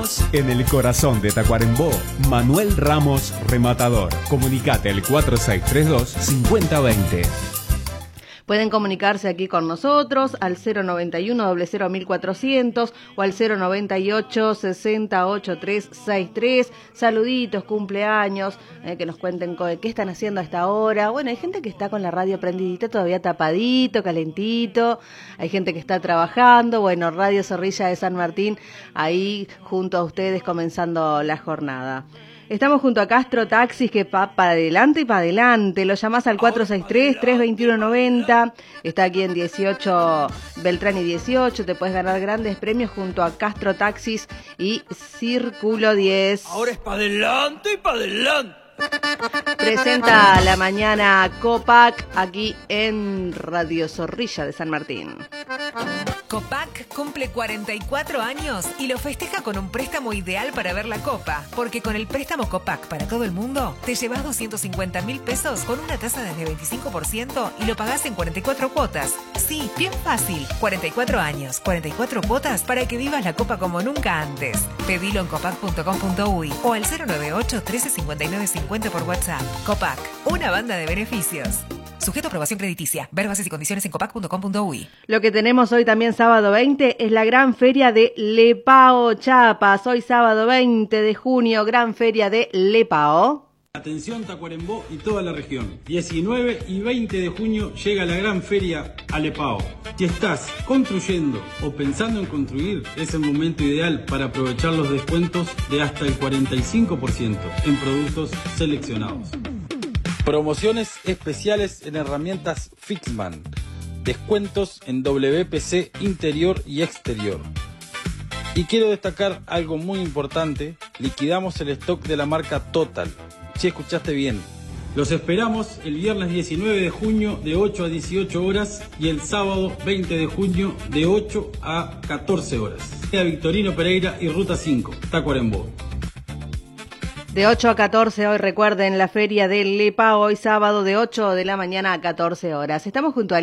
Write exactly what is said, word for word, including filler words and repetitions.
Ramos. En el corazón de Tacuarembó, Manuel Ramos Rematador. Comunicate al cuatro seis tres dos, cinco cero dos cero. Pueden comunicarse aquí con nosotros al cero noventa y uno, cero cero, mil cuatrocientos o al cero noventa y ocho, sesenta, ochenta y tres, sesenta y tres. Saluditos, cumpleaños, eh, que nos cuenten co- qué están haciendo a esta hora. Bueno, hay gente que está con la radio prendidita, todavía tapadito, calentito. Hay gente que está trabajando. Bueno, Radio Zorrilla de San Martín, ahí junto a ustedes comenzando la jornada. Estamos junto a Castro Taxis, que va para adelante y para adelante. Lo llamás al cuatro seis tres, tres dos uno, nueve cero. Está aquí en dieciocho, Beltrán y dieciocho. Te puedes ganar grandes premios junto a Castro Taxis y Círculo diez. Ahora es para adelante y para adelante. Presenta la mañana Copac aquí en Radio Zorrilla de San Martín. Copac cumple cuarenta y cuatro años y lo festeja con un préstamo ideal para ver la Copa, porque con el préstamo Copac para todo el mundo te llevas doscientos cincuenta mil pesos con una tasa desde veinticinco por ciento y lo pagás en cuarenta y cuatro cuotas. Sí, bien fácil. cuarenta y cuatro años, cuarenta y cuatro cuotas para que vivas la Copa como nunca antes. Pedilo en copac punto com punto uy o al cero noventa y ocho, trece, cincuenta y nueve, cincuenta por WhatsApp. Copac, una banda de beneficios. Sujeto a aprobación crediticia. Ver bases y condiciones en copac punto com punto uy. Lo que tenemos hoy también sábado veinte es la gran feria de Lepao Chiapas. Hoy sábado veinte de junio, gran feria de Lepao. Atención Tacuarembó y toda la región. diecinueve y veinte de junio llega la gran feria a Lepao. Si estás construyendo o pensando en construir, es el momento ideal para aprovechar los descuentos de hasta el cuarenta y cinco por ciento en productos seleccionados. Promociones especiales en herramientas Fixman. Descuentos en W P C interior y exterior. Y quiero destacar algo muy importante. Liquidamos el stock de la marca Total. Si escuchaste bien. Los esperamos el viernes diecinueve de junio de ocho a dieciocho horas y el sábado veinte de junio de ocho a catorce horas. Victorino Pereira y Ruta cinco, Tacuarembó. De ocho a catorce hoy, recuerden, la feria del Lepao, hoy sábado de ocho de la mañana a catorce horas. Estamos junto a